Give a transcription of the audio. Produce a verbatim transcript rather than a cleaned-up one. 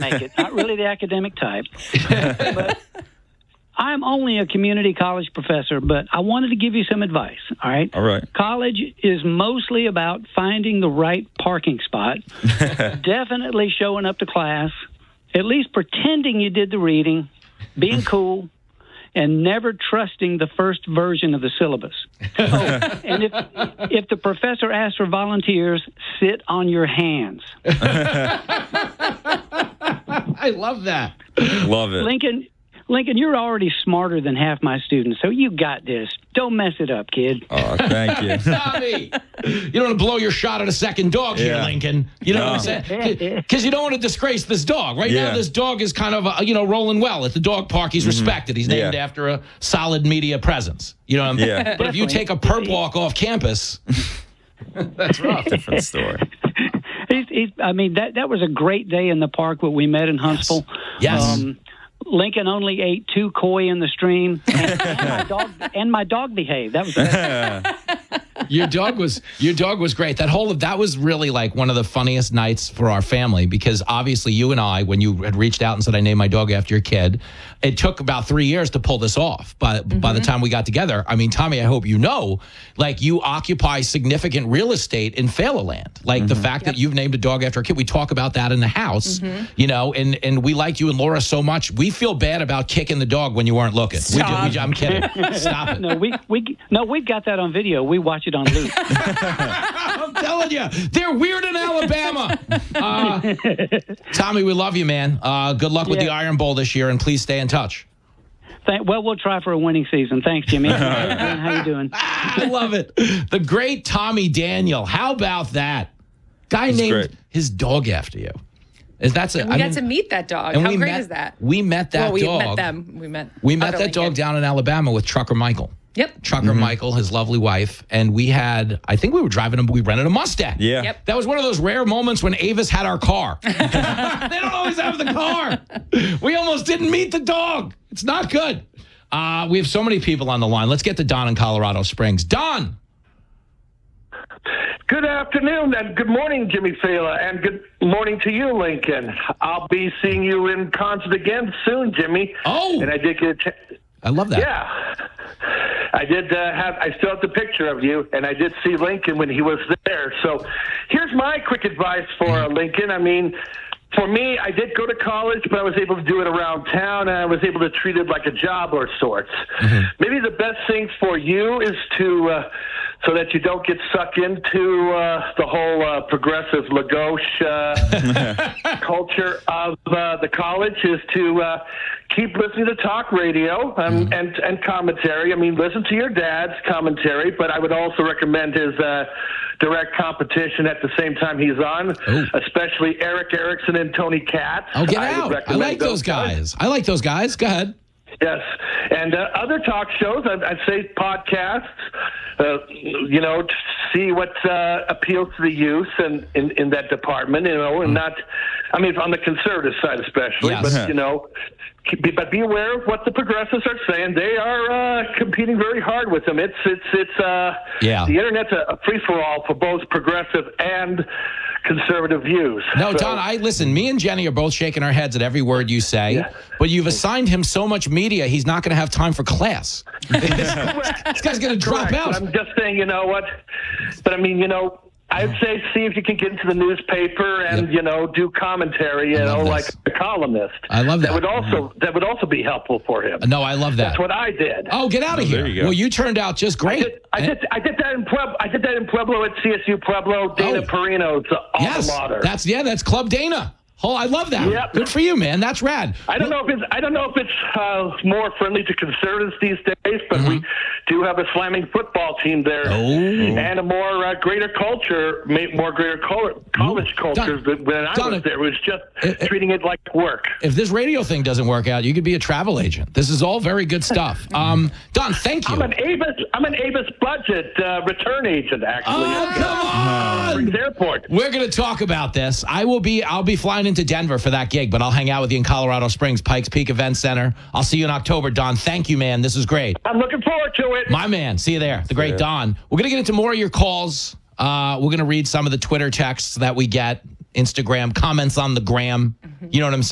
make it. Not really the academic type. But I'm only a community college professor, but I wanted to give you some advice, all right? All right. College is mostly about finding the right parking spot, definitely showing up to class, at least pretending you did the reading, being cool, and never trusting the first version of the syllabus. Oh, and if if the professor asks for volunteers, sit on your hands. I love that. Love it. Lincoln, Lincoln, you're already smarter than half my students, so you got this. Don't mess it up, kid. Oh, thank you. Tommy, you don't want to blow your shot at a second dog here, Yeah. Lincoln. You know No. what I'm saying? Because you don't want to disgrace this dog. Right Yeah. now, this dog is kind of, uh, you know, rolling well. At the dog park, he's respected. He's named Yeah. after a solid media presence. You know what I mean? Yeah. But if you take a perp walk off campus, that's rough. Different story. He's, he's, I mean, that, that was a great day in the park when we met in Huntsville. Yes. Um, Lincoln only ate two koi in the stream, and, and, my, dog, and my dog behaved. That was the best. Your dog was your dog was great. That whole that was really like one of the funniest nights for our family because obviously you and I, when you had reached out and said I named my dog after your kid, it took about three years to pull this off. But mm-hmm. by the time we got together, I mean, Tommy, I hope you know, like you occupy significant real estate in Failerland. Like mm-hmm. the fact yep. that you've named a dog after a kid, we talk about that in the house, mm-hmm. you know, and and we liked you and Laura so much. We feel bad about kicking the dog when you weren't looking. We do, we, I'm kidding. Stop it. No, we we no, we've got that on video. We watch it on loop. I'm telling you, they're weird in Alabama. Uh, Tommy, we love you, man. Uh, good luck with Yeah. the Iron Bowl this year, and please stay in touch. Thank, well, we'll try for a winning season. Thanks, Jimmy. How you doing? I love it. The great Tommy Daniel. How about that? Guy That's named great. his dog after you. Is that's a, And we I got mean, to meet that dog. and How we great met- is that? We met that well, we dog. met them. We met. We met other that dog Lincoln. down in Alabama with Trucker Michael. Yep. Trucker Mm-hmm. Michael, his lovely wife, and we had, I think we were driving him, we rented a Mustang. Yeah. Yep. That was one of those rare moments when Avis had our car. They don't always have the car. We almost didn't meet the dog. It's not good. Uh, we have so many people on the line. Let's get to Don in Colorado Springs. Don. Good afternoon and good morning, Jimmy Fela, and good morning to you, Lincoln. I'll be seeing you in concert again soon, Jimmy. Oh. And I did get a ch- I love that. Yeah. I did uh, have, I still have the picture of you, and I did see Lincoln when he was there. So here's my quick advice for uh, Lincoln. I mean, for me, I did go to college, but I was able to do it around town, and I was able to treat it like a job or sorts. Mm-hmm. Maybe the best thing for you is to, uh, so that you don't get sucked into uh, the whole uh, progressive Lagauche uh, culture of uh, the college, is to uh, keep listening to talk radio um, mm-hmm. and, and commentary. I mean, listen to your dad's commentary, but I would also recommend his uh, direct competition at the same time he's on, Ooh. especially Eric Erickson and Tony Katz. Oh, get I out. I like those guys. guys. I like those guys. Go ahead. Yes. And uh, other talk shows, I'd, I'd say podcasts, uh, you know, to see what uh, appeals to the youth and in, in that department, you know, and mm. not, I mean, on the conservative side especially, yes. but, you know, but be aware of what the progressives are saying. They are uh, competing very hard with them. It's, it's, it's, uh, yeah. the internet's a, a free-for-all for both progressive and conservative views. No, so, Don, I listen, me and Jenny are both shaking our heads at every word you say, yeah. but you've assigned him so much media, he's not going to have time for class. This guy's going to drop out. I'm just saying, you know what? But I mean, you know, I'd say see if you can get into the newspaper and yep. you know do commentary, you know, this. like a columnist. I love that. That would also mm-hmm. that would also be helpful for him. No, I love that. That's what I did. Oh, get out of oh, here! There you go. Well, you turned out just great. I did. I did, I did that in Pueblo. I did that in Pueblo at C S U Pueblo. Dana oh. Perino's alma yes, mater. That's yeah, that's Club Dana. Oh, I love that. Yep. Good for you, man. That's rad. I don't know if it's I don't know if it's uh, more friendly to conservatives these days, but mm-hmm. we do have a slamming football team there, oh. and a more uh, greater culture, more greater col- college Ooh. culture than when I Donna, was there. It was just it, treating it like work. If this radio thing doesn't work out, you could be a travel agent. This is all very good stuff. um, Don, thank you. I'm an Avis. I'm an Avis budget uh, return agent, actually. Oh, come on! Springs Airport. We're going to talk about this. I will be. I'll be flying into Denver for that gig, but I'll hang out with you in Colorado Springs, Pikes Peak Event Center. I'll see you in October, Don. Thank you, man. This is great. I'm looking forward to it. My man. See you there. The great yeah. Don. We're going to get into more of your calls. Uh, we're going to read some of the Twitter texts that we get, Instagram, comments on the gram. Mm-hmm. You know what I'm saying?